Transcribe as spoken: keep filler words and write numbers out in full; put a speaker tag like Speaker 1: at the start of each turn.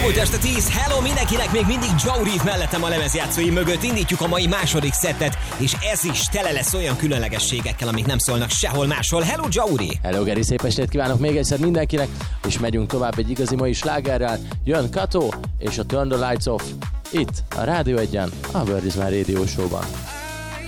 Speaker 1: Elmúlt este tíz, hello mindenkinek, még mindig Joe Reed mellettem a lemezjátszói mögött. Indítjuk a mai második szettet, és ez is tele lesz olyan különlegességekkel, amik nem szólnak sehol máshol. Hello, Joe!
Speaker 2: Hello, Geri, szép estét kívánok még egyszer mindenkinek, és megyünk tovább egy igazi mai slágerrel. Jön Kato és a Turn the Lights Off itt a Rádió Egyen, a Bird is My Radio Show-ban.